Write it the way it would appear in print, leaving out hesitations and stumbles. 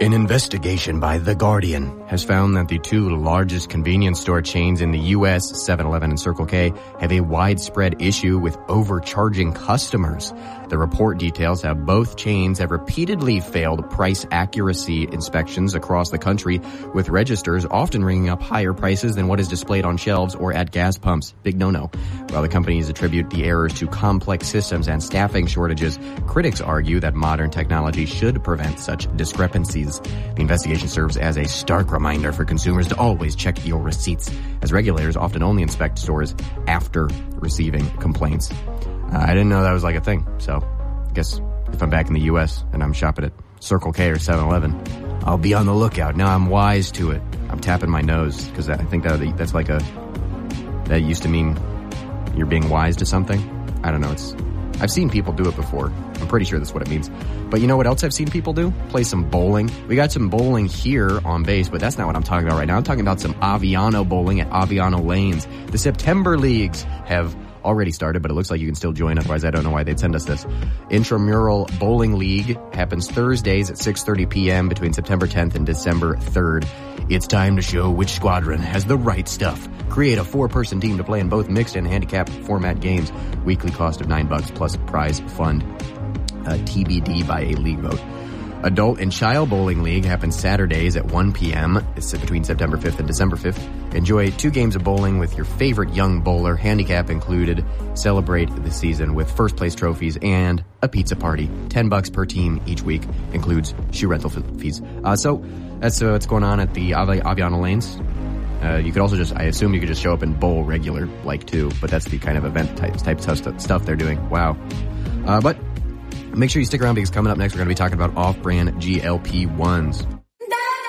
An investigation by The Guardian has found that the two largest convenience store chains in the U.S., 7-Eleven and Circle K, have a widespread issue with overcharging customers. The report details how both chains have repeatedly failed price accuracy inspections across the country, with registers often ringing up higher prices than what is displayed on shelves or at gas pumps. Big no-no. While the companies attribute the errors to complex systems and staffing shortages, critics argue that modern technology should prevent such discrepancies. The investigation serves as a stark reminder for consumers to always check your receipts, as regulators often only inspect stores after receiving complaints. I didn't know that was like a thing, so I guess if I'm back in the U.S. and I'm shopping at Circle K or 7-Eleven, I'll be on the lookout. Now I'm wise to it. I'm tapping my nose, because I think that's like that used to mean you're being wise to something. I don't know, I've seen people do it before. I'm pretty sure that's what it means. But you know what else I've seen people do? Play some bowling. We got some bowling here on base, but that's not what I'm talking about right now. I'm talking about some Aviano bowling at Aviano Lanes. The September leagues have already started, but it looks like you can still join. Otherwise, I don't know why they'd send us this. Intramural Bowling League happens Thursdays at 6:30 p.m. between September 10th and December 3rd. It's time to show which squadron has the right stuff. Create a 4-person team to play in both mixed and handicap format games. Weekly cost of $9 plus prize fund. TBD by a league vote. Adult and Child Bowling League happens Saturdays at 1 p.m. It's between September 5th and December 5th. Enjoy 2 games of bowling with your favorite young bowler, handicap included. Celebrate the season with first place trophies and a pizza party. $10 per team each week. Includes shoe rental fees. So that's what's going on at the Aviano Lanes. You could also I assume you could just show up and bowl regular, too, but that's the kind of event type stuff they're doing. Wow. But make sure you stick around, because coming up next, we're going to be talking about off-brand GLP-1s.